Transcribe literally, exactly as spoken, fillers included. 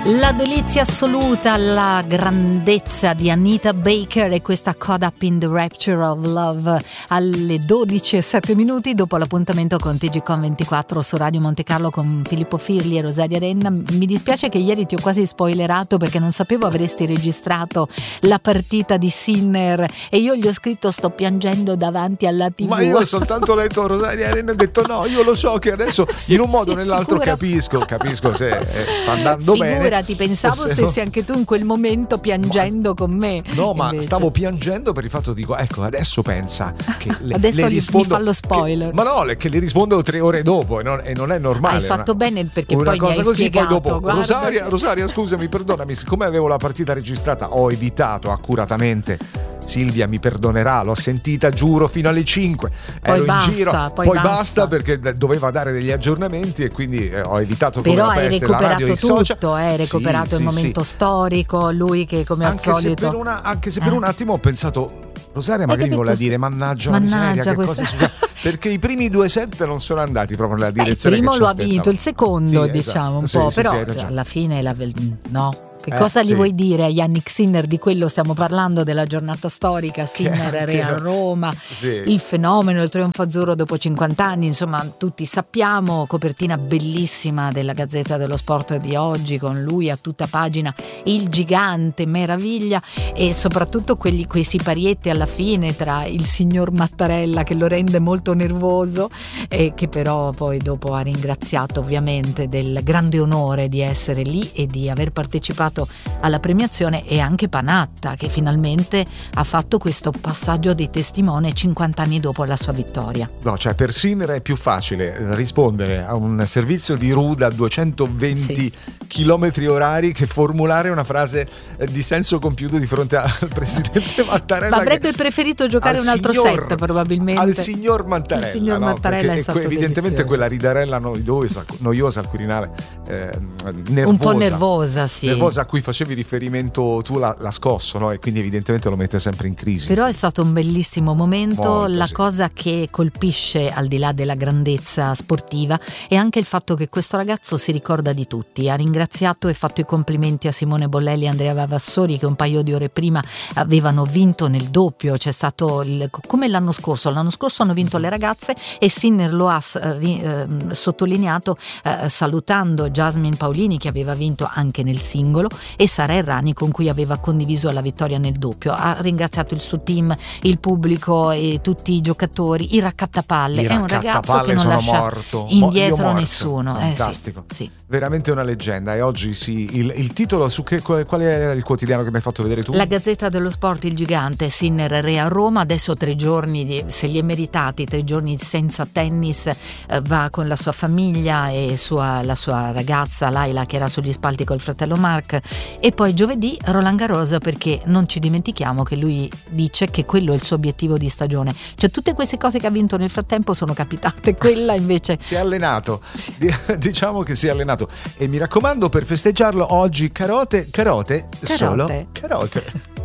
La delizia assoluta, la grandezza di Anita Baker e questa Caught Up in the Rapture of Love alle dodici e sette minuti dopo l'appuntamento con T G Con ventiquattro su Radio Monte Carlo con Filippo Firli e Rosaria Renna. Mi dispiace che ieri ti ho quasi spoilerato perché non sapevo avresti registrato la partita di Sinner e io gli ho scritto sto piangendo davanti alla tivù. Ma io ho soltanto letto Rosaria Renna e ho detto no, io lo so che adesso sì, in un modo o sì, nell'altro sicura. capisco capisco se eh, sta andando Figurati, bene. Ti pensavo stessi anche tu in quel momento piangendo ma, con me. No, ma invece. Stavo piangendo per il fatto dico, ecco, adesso pensa che le, adesso le gli, rispondo, mi fa lo spoiler. Che, ma no, che le rispondo tre ore dopo e non, e non è normale. Hai fatto una, bene perché una poi cosa mi hai così, spiegato, poi dopo guarda. Rosaria, Rosaria, scusami, perdonami, siccome avevo la partita registrata, ho evitato accuratamente. Silvia mi perdonerà, l'ho sentita giuro fino alle cinque, poi ero basta, in giro, poi, poi basta. basta perché doveva dare degli aggiornamenti e quindi eh, ho evitato come però la hai peste la radio e i recuperato social. tutto, hai recuperato sì, il sì, momento sì. storico, lui che come anche al solito se per una, anche se per eh. un attimo ho pensato Rosaria magari mi vuole dire mannaggia, mannaggia la miseria, che questa... cosa succede? Perché i primi due set non sono andati proprio nella direzione Beh, il primo che ci lo ha aspettavo. vinto, il secondo sì, diciamo esatto. un sì, po' sì, però sì, alla fine la... no Che eh, cosa gli sì. vuoi dire a Yannick Sinner? Di quello stiamo parlando, della giornata storica, Sinner che, Real che... Roma, sì. il fenomeno, il trionfo azzurro dopo cinquanta anni, insomma tutti sappiamo, copertina bellissima della Gazzetta dello Sport di oggi con lui a tutta pagina, il gigante, meraviglia, e soprattutto quelli, quei siparietti alla fine tra il signor Mattarella che lo rende molto nervoso e che però poi dopo ha ringraziato ovviamente del grande onore di essere lì e di aver partecipato alla premiazione, e anche Panatta che finalmente ha fatto questo passaggio di testimone cinquanta anni dopo la sua vittoria. No, cioè per Sinner è più facile rispondere a un servizio di Ruda a duecentoventi sì. chilometri orari che formulare una frase di senso compiuto di fronte al presidente Mattarella. Ma avrebbe preferito giocare un altro signor, set probabilmente al signor Mattarella, il signor no? Mattarella è stato evidentemente delizioso. Quella ridarella noiosa, noiosa al Quirinale, eh, nervosa, un po' nervosa, sì, nervosa a cui facevi riferimento tu l'ha, l'ha scosso, no? E quindi evidentemente lo mette sempre in crisi. Però sì. È stato un bellissimo momento. Molto, la sì. cosa che colpisce al di là della grandezza sportiva è anche il fatto che questo ragazzo si ricorda di tutti, ha ringraziato e fatto i complimenti a Simone Bollelli e Andrea Vavassori che un paio di ore prima avevano vinto nel doppio. C'è stato il, come l'anno scorso l'anno scorso hanno vinto le ragazze e Sinner lo ha eh, sottolineato eh, salutando Jasmine Paolini che aveva vinto anche nel singolo e Sara Errani con cui aveva condiviso la vittoria nel doppio. Ha ringraziato il suo team, il pubblico e tutti i giocatori, i raccattapalle. I è un ragazzo che non sono lascia morto. indietro morto. nessuno. Fantastico, eh, sì, sì. Veramente una leggenda. E oggi sì, il, il titolo su che qual era il quotidiano che mi hai fatto vedere tu? La Gazzetta dello Sport, il gigante, Sinner re a Roma, adesso tre giorni di, se li è meritati, tre giorni senza tennis, eh, va con la sua famiglia e sua, la sua ragazza Laila che era sugli spalti col fratello Mark. E poi giovedì Roland Garros, perché non ci dimentichiamo che lui dice che quello è il suo obiettivo di stagione, cioè tutte queste cose che ha vinto nel frattempo sono capitate, quella invece si è allenato, diciamo che si è allenato, e mi raccomando per festeggiarlo oggi carote, carote, carote. solo carote.